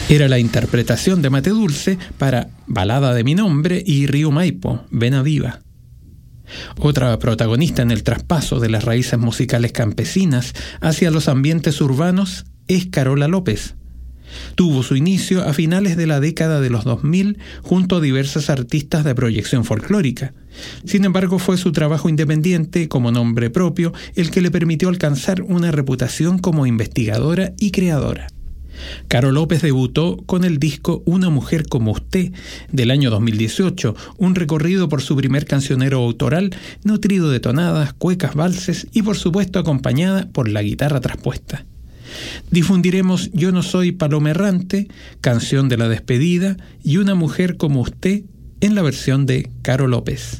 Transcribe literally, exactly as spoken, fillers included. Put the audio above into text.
Era la interpretación de Mate Dulce para Balada de mi nombre y Río Maipo, Vena Viva. Otra protagonista en el traspaso de las raíces musicales campesinas hacia los ambientes urbanos es Carola López. Tuvo su inicio a finales de la década de los dos mil junto a diversos artistas de proyección folclórica. Sin embargo, fue su trabajo independiente como nombre propio el que le permitió alcanzar una reputación como investigadora y creadora. Caro López debutó con el disco Una mujer como usted del año dos mil dieciocho, un recorrido por su primer cancionero autoral nutrido de tonadas, cuecas, valses y por supuesto acompañada por la guitarra traspuesta. Difundiremos Yo no soy paloma errante, Canción de la despedida y Una mujer como usted en la versión de Caro López.